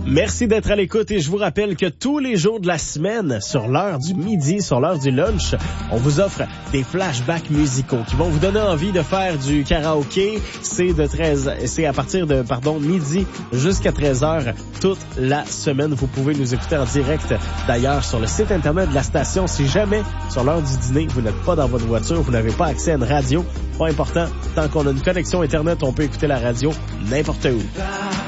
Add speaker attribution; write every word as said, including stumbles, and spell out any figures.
Speaker 1: Merci d'être à l'écoute et je vous rappelle que tous les jours de la semaine, sur l'heure du midi, sur l'heure du lunch, on vous offre des flashbacks musicaux qui vont vous donner envie de faire du karaoké. C'est de treize, c'est à partir de, pardon, midi jusqu'à treize heures toute la semaine. Vous pouvez nous écouter en direct d'ailleurs sur le site internet de la station. Si jamais, sur l'heure du dîner, vous n'êtes pas dans votre voiture, vous n'avez pas accès à une radio, pas important, tant qu'on a une connexion internet, on peut écouter la radio n'importe où.